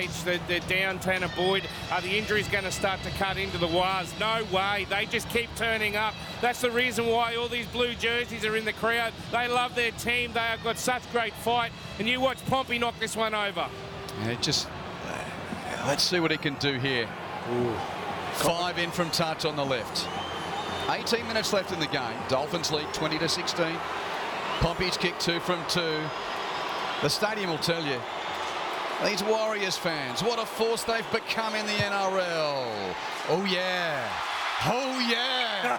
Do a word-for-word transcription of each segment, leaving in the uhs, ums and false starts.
stage. They're, they're down Tanner Boyd. Are the injuries going to start to cut into the Wars? No way. They just keep turning up. That's the reason why all these blue jerseys are in the crowd. They love their team. They have got such great fight. And you watch Pompey knock this one over. And it just, uh, let's see what he can do here. Ooh. Five in from touch on the left. eighteen minutes left in the game. Dolphins lead twenty to sixteen. Pompey's kick two from two. The stadium will tell you, these Warriors fans, what a force they've become in the N R L. Oh yeah. Oh yeah.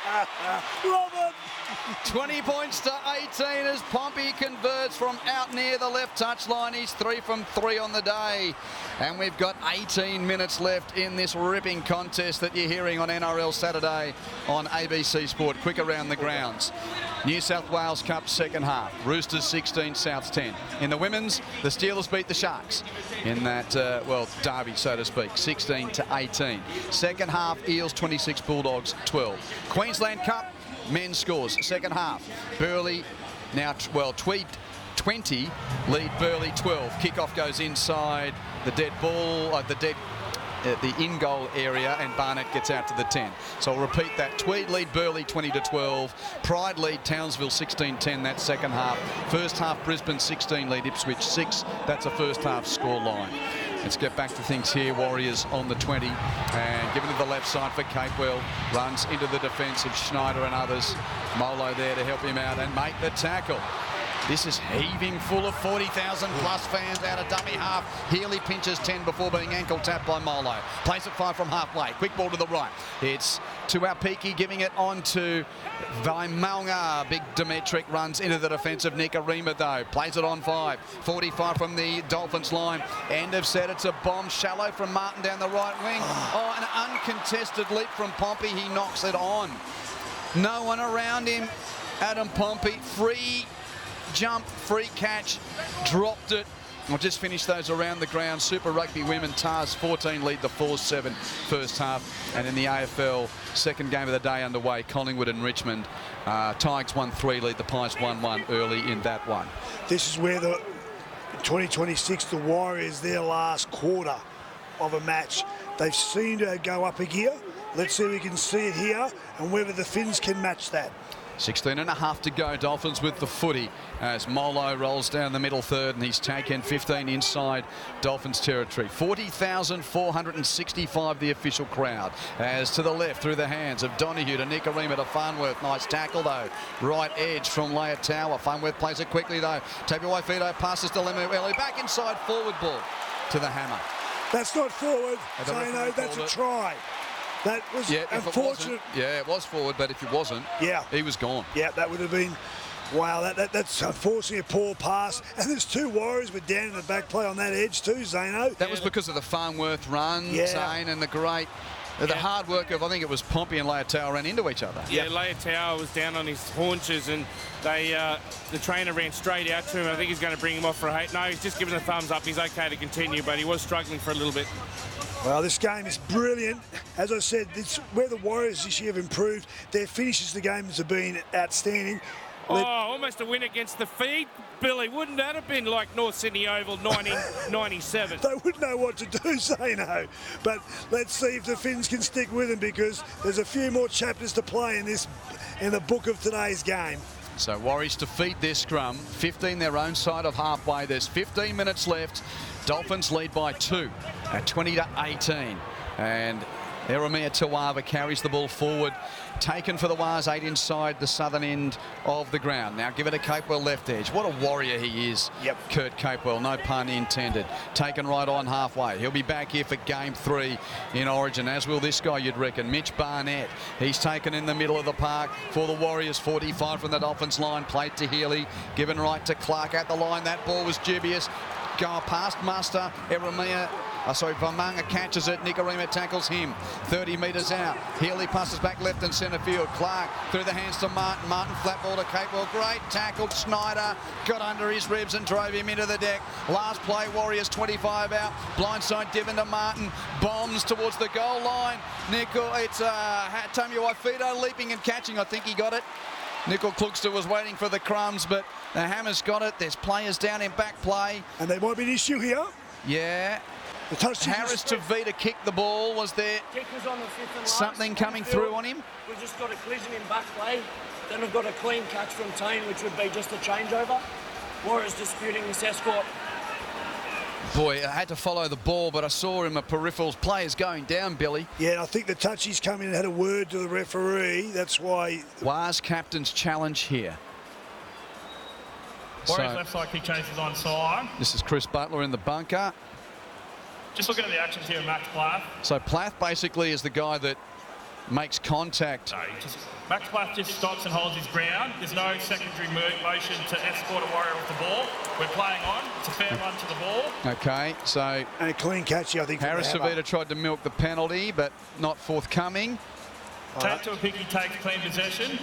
Love it. twenty points to eighteen as Pompey converts from out near the left touchline. He's three from three on the day. And we've got eighteen minutes left in this ripping contest that you're hearing on N R L Saturday on A B C Sport. Quick around the grounds. New South Wales Cup second half. Roosters sixteen, Souths ten. In the women's, the Steelers beat the Sharks in that, uh, well, derby, so to speak, sixteen to eighteen. Second half, Eels twenty-six, Bulldogs twelve. Queensland Cup, men's scores. Second half, Burleigh now, well, Tweed twenty, lead Burleigh twelve. Kickoff goes inside the dead ball, uh, the dead uh, the in-goal area, and Barnett gets out to the ten. So I'll repeat that. Tweed lead Burleigh twenty to twelve. Pride lead Townsville sixteen ten, that second half. First half, Brisbane sixteen lead Ipswich six. That's a first half score line. Let's get back to things here. Warriors on the twenty, and given to the left side for Capewell. Runs into the defence of Schneider and others. Molo there to help him out and make the tackle. This is heaving full of forty thousand plus fans out of dummy half. Healy pinches ten before being ankle tapped by Molo. Plays it five from halfway. Quick ball to the right. It's to Aupiki, giving it on to Vaimaunga. Big Demetric runs into the defence of Nikarima though. Plays it on five. forty-five from the Dolphins line. End of set. It's a bomb shallow from Martin down the right wing. Oh, an uncontested leap from Pompey. He knocks it on. No one around him. Adam Pompey, free jump, free catch, dropped it. We'll just finish those around the ground. Super Rugby women, Tars fourteen lead the four seven first half. And in the A F L, second game of the day underway, Collingwood and Richmond. Uh, Tigers one three lead the Pies one one early in that one. This is where the twenty twenty-six, the Warriors, their last quarter of a match. They've seemed to go up a gear. Let's see if we can see it here and whether the Finns can match that. sixteen and a half to go. Dolphins with the footy as Molo rolls down the middle third, and he's taken fifteen inside Dolphins territory. forty thousand four hundred sixty-five the official crowd. As to the left through the hands of Donahue to Nikarima to Farnworth. Nice tackle though. Right edge from Leotawa. Farnworth plays it quickly though. Tabuai-Fidow passes to Lemueli. Back inside, forward ball to the Hammer. That's not forward. So no, that's a it. try. That was yeah, unfortunate. It yeah, it was forward, but if it wasn't, yeah, he was gone. Yeah, that would have been, wow, that, that that's unfortunately a poor pass. And there's two Warriors with Dan in the back play on that edge too, Zano. That was because of the Farnworth run, yeah. Zane, and the great, the yeah. hard work of, I think it was Pompey and Leotawa ran into each other. Yeah, Leotawa was down on his haunches, and they uh, the trainer ran straight out to him. I think he's going to bring him off for a hate. No, he's just giving a thumbs up. He's okay to continue, but he was struggling for a little bit. Well, this game is brilliant. As I said, it's where the Warriors this year have improved. Their finishes to the games have been outstanding. Oh, almost a win against the feed, Billy. Wouldn't that have been like North Sydney Oval nineteen ninety-seven? They wouldn't know what to do, Zano. But let's see if the Finns can stick with them, because there's a few more chapters to play in this, in the book of today's game. So Warriors defeat their scrum. fifteen their own side of halfway. There's fifteen minutes left. Dolphins lead by two at twenty to eighteen. And Eremia Tawava carries the ball forward. Taken for the Wars, eight inside the southern end of the ground. Now give it to Capewell left edge. What a warrior he is, yep. Kurt Capewell, no pun intended. Taken right on halfway. He'll be back here for game three in Origin, as will this guy, you'd reckon, Mitch Barnett. He's taken in the middle of the park for the Warriors, forty-five from the Dolphins line. Played to Healy, given right to Clark at the line. That ball was dubious. Go past Muster, Eremia, uh, sorry, Vamanga catches it, Nikarima tackles him, thirty metres out. Healy passes back left and centre field. Clark through the hands to Martin. Martin flat ball to Capewell. Great tackle. Schneider got under his ribs and drove him into the deck. Last play, Warriors twenty-five out. Blindside Divin to Martin. Bombs towards the goal line. Nickel, it's uh, Tabuai-Fidow leaping and catching. I think he got it. Nickel Klugster was waiting for the crumbs, but the Hammers got it. There's players down in back play. And there might be an issue here. Yeah. The touch Harris Tavita kicked the ball. Was there Kick was on the fifth and last. something coming Infield. through on him? We've just got a collision in back play. Then we've got a clean catch from Tane, which would be just a changeover. Warriors disputing this escort. Boy, I had to follow the ball, but I saw him, a peripherals players going down, Billy. Yeah, and I think the touchies come in and had a word to the referee. That's why. Waz captain's challenge here. Warriors So, left side kick change is onside. this is Chris Butler in the bunker. Just looking at the actions here, Max Plath. So Plath basically is the guy that makes contact. No, he just, Max Plath just stops and holds his ground. There's no secondary mo- motion to escort a Warrior with the ball. We're playing on. It's a fair run to the ball. Okay, so And a clean catch, I think. from Harris the hammer. Tavita tried to milk the penalty, but not forthcoming. Tate Tuapiki takes clean possession.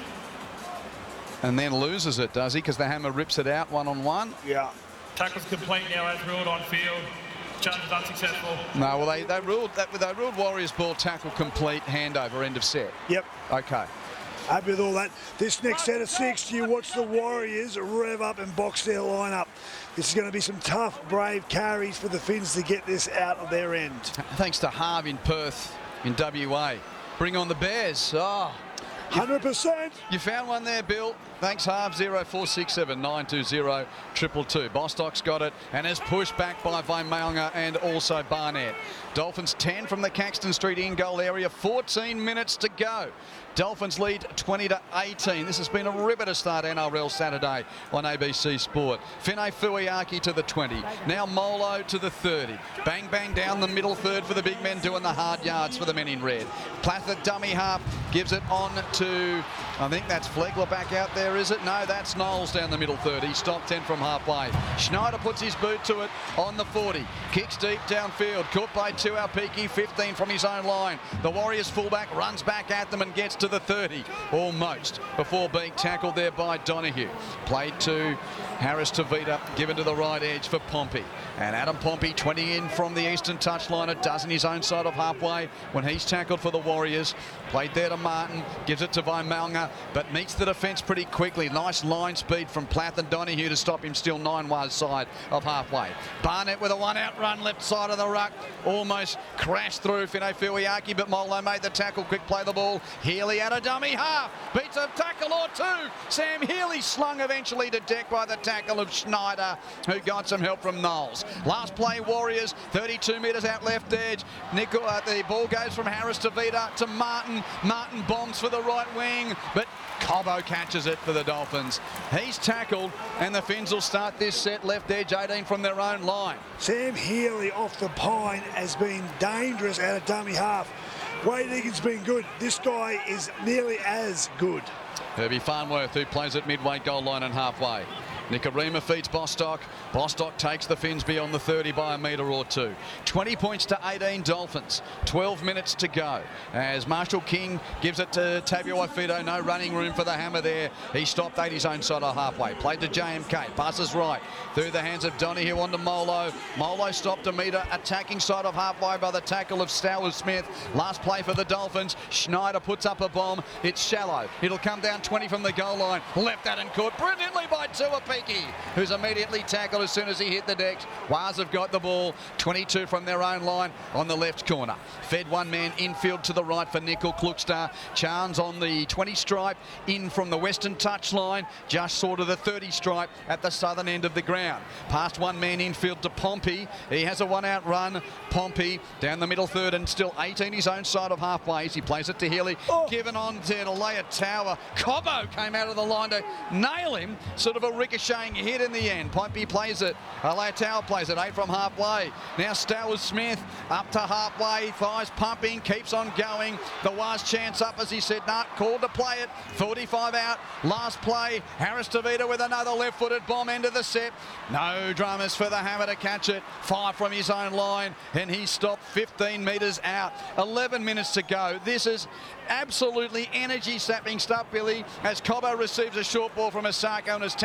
And then loses it, does he? Because the hammer rips it out one-on-one. Yeah. Tackle's complete now as ruled on field. Charge is unsuccessful. No, well, they, they ruled that they ruled Warriors ball tackle complete, handover, end of set. Yep. Okay. Happy with all that. This next set of six, you watch the Warriors rev up and box their lineup. This is going to be some tough, brave carries for the Finns to get this out of their end. Thanks to Harv in Perth, in W A. Bring on the Bears. Oh, one hundred percent. you found one there, Bill. Thanks, Harv. zero four six seven nine two zero two two two. Bostock's got it and is pushed back by Vaimalnga and also Barnett. Dolphins ten from the Caxton Street in goal area. fourteen minutes to go. Dolphins lead twenty to eighteen. This has been a riveter start N R L Saturday on A B C Sport. Finay Fuiaki to the twenty. Now Molo to the thirty. Bang, bang down the middle third for the big men doing the hard yards for the men in red. Plath at dummy half gives it on to, I think that's Flegler back out there, is it? No, that's Knowles down the middle third. He stopped ten from halfway. Schneider puts his boot to it on the forty. Kicks deep downfield. Caught by Tuapiki, fifteen from his own line. The Warriors fullback runs back at them and gets to the thirty almost before being tackled there by Donahue. Played to Harris Tavita, given to the right edge for Pompey. And Adam Pompey, twenty in from the eastern touchline, a dozen his own side of halfway when he's tackled for the Warriors. Played there to Martin, gives it to Vaimalnga, but meets the defence pretty quickly. Nice line speed from Plath and Donahue to stop him still nine wide side of halfway. Barnett with a one-out run left side of the ruck, almost crashed through Finay Fuiaki, but Molo made the tackle, quick play the ball. Healy at a dummy half, beats a tackle or two. Sam Healy slung eventually to deck by the tackle of Schneider, who got some help from Knowles. Last play, Warriors, thirty-two metres out left edge. Nickel, uh, the ball goes from Harris Tavita to Martin. Martin bombs for the right wing, but Cobbo catches it for the Dolphins. He's tackled, and the Finns will start this set left edge, eighteen from their own line. Sam Healy off the pine has been dangerous out of dummy half. Wade Egan's been good. This guy is nearly as good. Herbie Farnworth, who plays at midway goal line and halfway. Nicarima feeds Bostock. Bostock takes the Finns beyond the thirty by a metre or two. twenty points to eighteen Dolphins. twelve minutes to go. As Marshall King gives it to Tavio Waifito. No running room for the hammer there. He stopped eight his own side of halfway. Played to J M K. Passes right. Through the hands of Donahue onto Molo. Molo stopped a metre. Attacking side of halfway by the tackle of Stowers Smith. Last play for the Dolphins. Schneider puts up a bomb. It's shallow. It'll come down twenty from the goal line. Left that and caught brilliantly by Tuapiki, who's immediately tackled as soon as he hit the decks. Waz have got the ball. twenty-two from their own line on the left corner. Fed one man infield to the right for Nickel Klukstar. Chance on the twenty stripe in from the western touchline, just sort of the thirty stripe at the southern end of the ground. Past one man infield to Pompey. He has a one out run. Pompey down the middle third and still eighteen his own side of halfways. He plays it to Healy. Oh. Given on to Alea Tower. Cobbo came out of the line to nail him. Sort of a ricocheting hit in the end. Pompey plays it. Alea Tower plays it. Eight from halfway. Now Stowers Smith up to halfway. Thighs pumping. Keeps on going. The last chance up as he said, nah, called to play it. forty-five out. Last play. Harris Tavita with another left-footed bomb end of the set. No dramas for the hammer to catch it. Five from his own line. And he stopped fifteen metres out. eleven minutes to go. This is absolutely energy-sapping stuff, Billy, as Cobbo receives a short ball from Asako and is tackled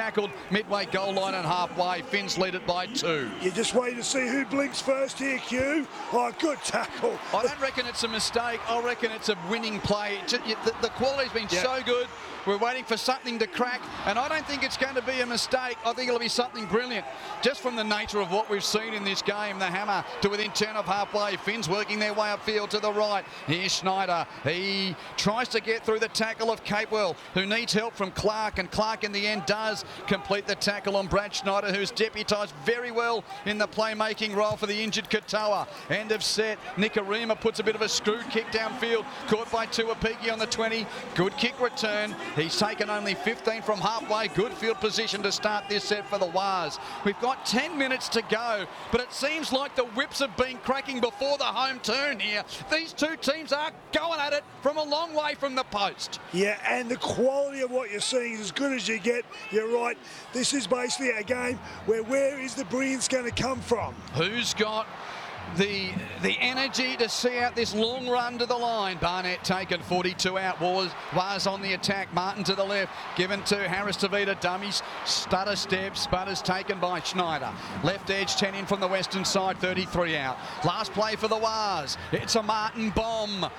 midway goal line and halfway. Finns lead it by two. You're just waiting to see who blinks first here, Q. Oh, good tackle. I don't reckon it's a mistake. I reckon it's a winning play. It's, it, the, the quality's been yeah. so good. We're waiting for something to crack, and I don't think it's going to be a mistake. I think it'll be something brilliant. Just from the nature of what we've seen in this game, the hammer to within ten of halfway. Finns working their way upfield to the right. Here's Schneider. He tries to get through the tackle of Capewell, who needs help from Clark, and Clark in the end does complete the tackle on Brad Schneider, who's deputised very well in the playmaking role for the injured Katoa. End of set. Nikarima puts a bit of a screw kick downfield, caught by Tuapiki on the twenty. Good kick return. He's taken only fifteen from halfway. Good field position to start this set for the Wars. We've got ten minutes to go, but it seems like the whips have been cracking before the home turn here. These two teams are going at it from a long way from the post. Yeah, and the quality of what you're seeing is as good as you get. You're right. This is basically a game where where is the brilliance going to come from? Who's got the the energy to see out this long run to the line? Barnett taken, forty-two out. Was was on the attack. Martin to the left, given to Harris Tavita. Dummies, stutter step. Sputters taken by Schneider. Left edge, ten in from the western side, thirty-three out. Last play for the Wars. It's a Martin bomb.